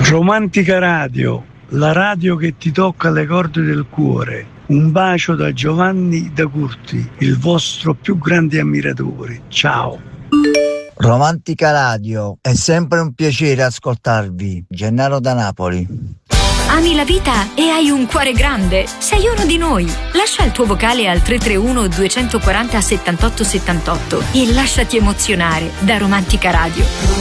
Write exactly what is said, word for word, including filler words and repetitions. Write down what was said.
Romantica Radio, la radio che ti tocca le corde del cuore. Un bacio da Giovanni da Curti, il vostro più grande ammiratore. Ciao. Romantica Radio, è sempre un piacere ascoltarvi. Gennaro da Napoli. Ami la vita e hai un cuore grande? Sei uno di noi. Lascia il tuo vocale al tre tre uno due quattro zero settantotto settantotto e lasciati emozionare da Romantica Radio.